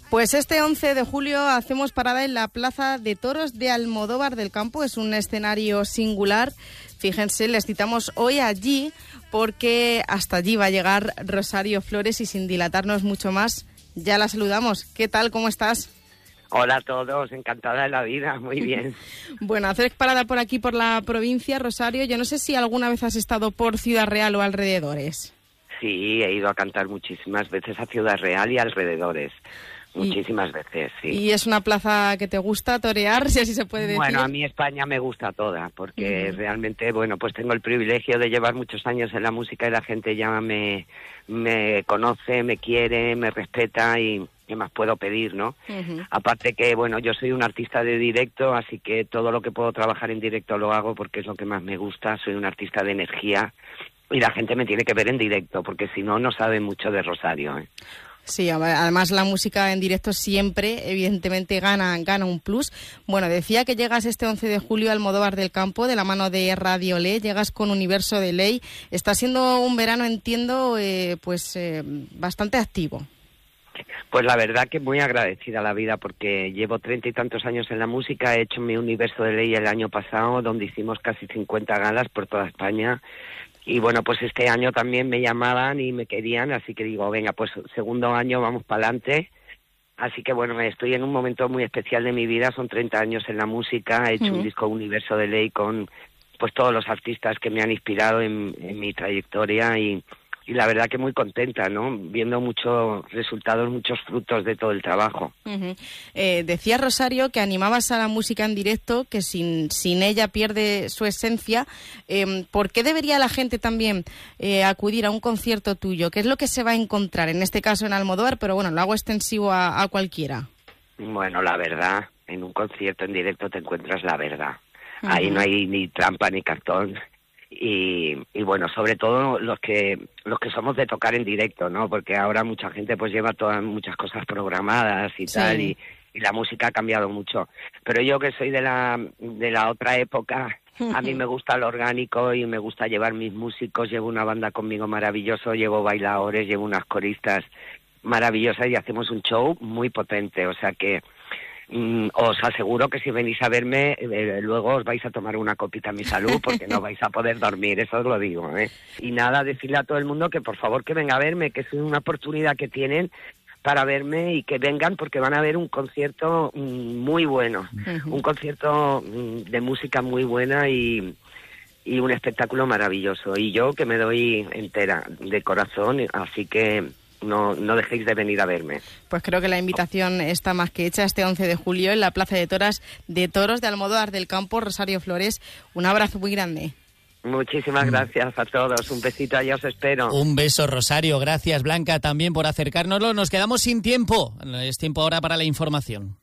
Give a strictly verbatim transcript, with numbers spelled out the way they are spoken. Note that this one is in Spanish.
Pues este once de julio hacemos parada en la Plaza de Toros de Almodóvar del Campo. Es un escenario singular. Fíjense, les citamos hoy allí porque hasta allí va a llegar Rosario Flores y sin dilatarnos mucho más, ya la saludamos. ¿Qué tal? ¿Cómo estás? Hola a todos, encantada de la vida, muy bien. Bueno, hacer parada por aquí, por la provincia, Rosario. Yo no sé si alguna vez has estado por Ciudad Real o alrededores. Sí, he ido a cantar muchísimas veces a Ciudad Real y alrededores. Muchísimas y, veces, sí. ¿Y es una plaza que te gusta torear, si así se puede decir? Bueno, a mí España me gusta toda, porque uh-huh. realmente, bueno, pues tengo el privilegio de llevar muchos años en la música y la gente ya me, me conoce, me quiere, me respeta y ¿qué más puedo pedir, no? Uh-huh. Aparte que, bueno, yo soy un artista de directo, así que todo lo que puedo trabajar en directo lo hago porque es lo que más me gusta. Soy un artista de energía y la gente me tiene que ver en directo, porque si no, no sabe mucho de Rosario, ¿eh? Sí, además la música en directo siempre, evidentemente, gana, gana un plus. Bueno, decía que llegas este once de julio al Almodóvar del Campo, de la mano de Radio Ley, llegas con Universo de Ley. Está siendo un verano, entiendo, eh, pues eh, bastante activo. Pues la verdad que muy agradecida a la vida, porque llevo treinta y tantos años en la música. He hecho mi Universo de Ley el año pasado, donde hicimos casi cincuenta galas por toda España. Y bueno, pues este año también me llamaban y me querían, así que digo, venga, pues segundo año vamos para adelante. Así que bueno, estoy en un momento muy especial de mi vida, son treinta años en la música, he hecho uh-huh. un disco Universo de Ley con pues todos los artistas que me han inspirado en, en mi trayectoria y, y la verdad que muy contenta, ¿no? Viendo muchos resultados, muchos frutos de todo el trabajo. Uh-huh. Eh, decía Rosario que animabas a la música en directo, que sin, sin ella pierde su esencia. Eh, ¿Por qué debería la gente también eh, acudir a un concierto tuyo? ¿Qué es lo que se va a encontrar? En este caso en Almodóvar, pero bueno, lo hago extensivo a, a cualquiera. Bueno, la verdad, en un concierto en directo te encuentras la verdad. Uh-huh. Ahí no hay ni trampa ni cartón. Y, y bueno, sobre todo los que los que somos de tocar en directo, ¿no? Porque ahora mucha gente pues lleva todas muchas cosas programadas y sí. tal, y, y la música ha cambiado mucho. Pero yo que soy de la de la otra época, a mí me gusta lo orgánico y me gusta llevar mis músicos. Llevo una banda conmigo maravilloso, llevo bailadores, llevo unas coristas maravillosas y hacemos un show muy potente, o sea que Mm, os aseguro que si venís a verme, eh, luego os vais a tomar una copita a mi salud porque no vais a poder dormir, eso os lo digo, ¿eh? Y nada, decirle a todo el mundo que por favor que venga a verme, que es una oportunidad que tienen para verme y que vengan porque van a ver un concierto mm, muy bueno, uh-huh. un concierto mm, de música muy buena y, y un espectáculo maravilloso. Y yo que me doy entera, de corazón, así que No, no dejéis de venir a verme. Pues creo que la invitación está más que hecha este once de julio en la Plaza de Toras de Toros de Almodóvar del Campo. Rosario Flores, un abrazo muy grande. Muchísimas mm. gracias a todos. Un besito, allá os espero. Un beso, Rosario. Gracias, Blanca, también por acercárnoslo. Nos quedamos sin tiempo. Es tiempo ahora para la información.